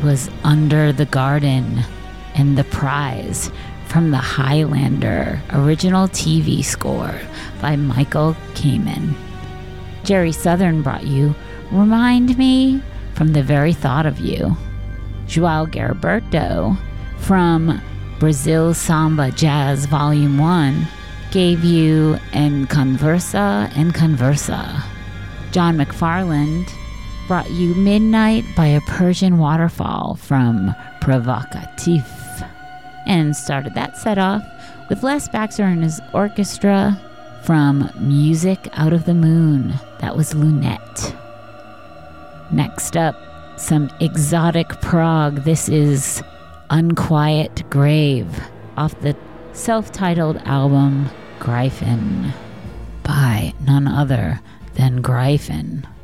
was Under the Garden, and The Prize from the Highlander original TV score by Michael Kamen. Jerry Southern brought you Remind Me from The Very Thought of You. João Gilberto from Brazil Samba Jazz Volume 1 gave you En Conversa, En Conversa. John McFarland brought you Midnight by a Persian Waterfall from Provocatif, and started that set off with Les Baxter and his orchestra from Music Out of the Moon. That was Lunette. Next up, some exotic prog. This is Unquiet Grave off the self-titled album Gryphon by none other than Gryphon.